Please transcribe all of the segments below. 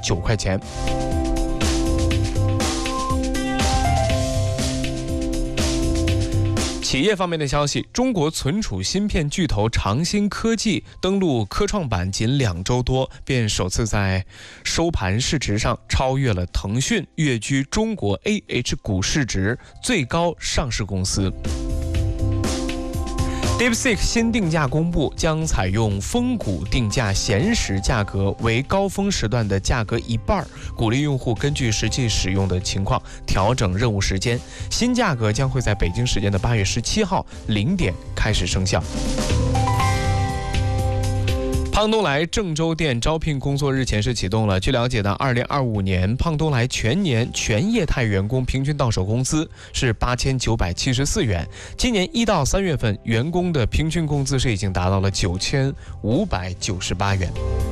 9块钱。企业方面的消息，中国存储芯片巨头长鑫科技登陆科创板仅2周多，便首次在收盘市值上超越了腾讯，跃居中国 AH 股市值最高上市公司。DeepSeek 新定价公布，将采用峰谷定价，闲时价格为高峰时段的价格1半，鼓励用户根据实际使用的情况调整任务时间。新价格将会在北京时间的8月17号0点开始生效。胖东来郑州店招聘工作日前是启动了。据了解呢，2025年胖东来全年全业态员工平均到手工资是8974元，今年1到3月份员工的平均工资是已经达到了9598元。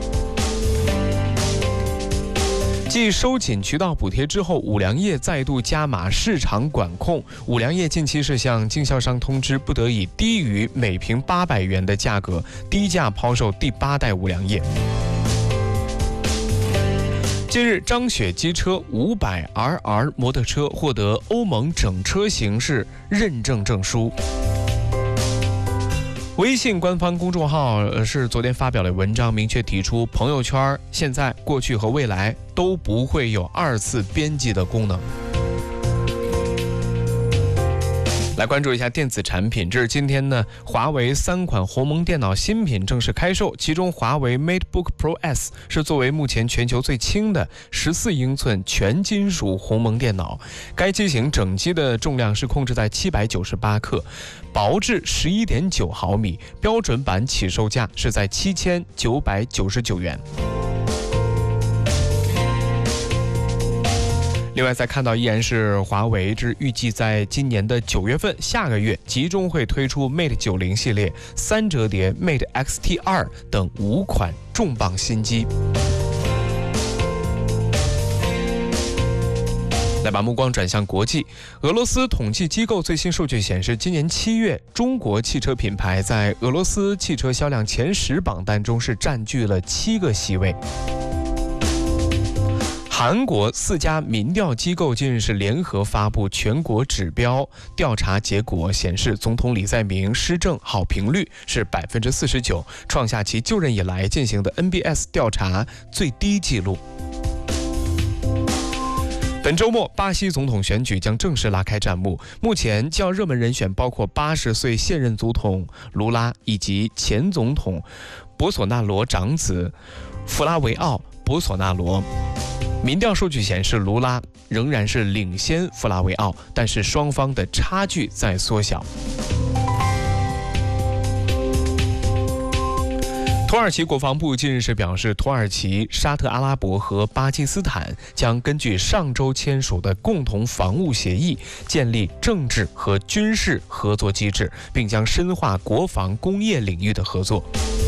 继收紧渠道补贴之后，五粮液再度加码市场管控。五粮液近期是向经销商通知，不得以低于每瓶800元的价格低价抛售第8代五粮液。近日，张雪机车500RR 摩托车获得欧盟整车形式认证证书。微信官方公众号是昨天发表了文章，明确提出朋友圈现在、过去和未来都不会有2次编辑的功能。来关注一下电子产品，这是今天呢，华为3款鸿蒙电脑新品正式开售，其中华为 MateBook Pro S 是作为目前全球最轻的14英寸全金属鸿蒙电脑，该机型整机的重量是控制在798克，薄至11.9毫米，标准版起售价是在7999元。另外再看到依然是华为，预计在今年的9月份，下个月集中会推出 Mate 90系列、3折叠 Mate XT2 等5款重磅新机。来把目光转向国际，俄罗斯统计机构最新数据显示，今年7月，中国汽车品牌在俄罗斯汽车销量前10榜单中是占据了7个席位。韩国4家民调机构近日是联合发布全国指标调查结果，显示总统李在明施政好评率是49%，创下其就任以来进行的 NBS 调查最低纪录。本周末，巴西总统选举将正式拉开战幕。目前较热门人选包括80岁现任总统卢拉以及前总统博索纳罗长子弗拉维奥·博索纳罗。民调数据显示，卢拉仍然是领先弗拉维奥，但是双方的差距在缩小。土耳其国防部近日是表示，土耳其、沙特阿拉伯和巴基斯坦将根据上周签署的共同防务协议，建立政治和军事合作机制，并将深化国防工业领域的合作。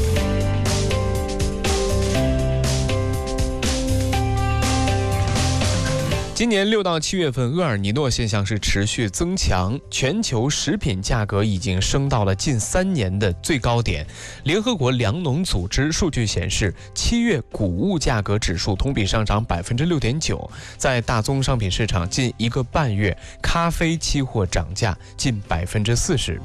今年6到7月份，厄尔尼诺现象是持续增强，全球食品价格已经升到了近3年的最高点。联合国粮农组织数据显示，7月谷物价格指数同比上涨6.9%。在大宗商品市场，近1个半月，咖啡期货涨价近40%。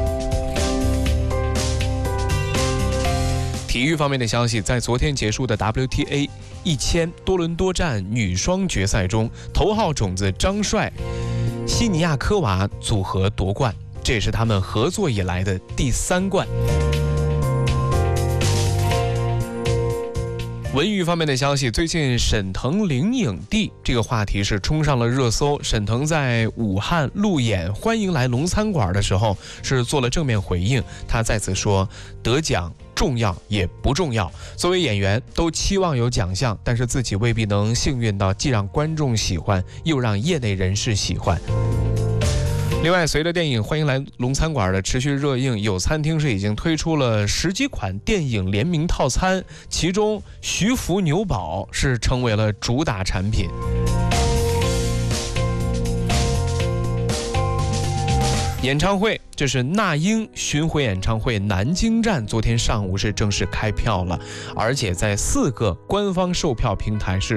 体育方面的消息，在昨天结束的 WTA 1000多伦多站女双决赛中，头号种子张帅、西尼亚科娃组合夺冠，这也是他们合作以来的第3冠。文娱方面的消息，最近沈腾领影帝这个话题是冲上了热搜。沈腾在武汉路演欢迎来龙餐馆的时候是做了正面回应，他再次说，得奖重要也不重要，作为演员都期望有奖项，但是自己未必能幸运到既让观众喜欢又让业内人士喜欢。另外，随着电影《欢迎来龙餐馆》的持续热映，有餐厅是已经推出了10几款电影联名套餐，其中徐福牛堡是成为了主打产品。演唱会，这是那英巡回演唱会南京站昨天上午是正式开票了，而且在4个官方售票平台是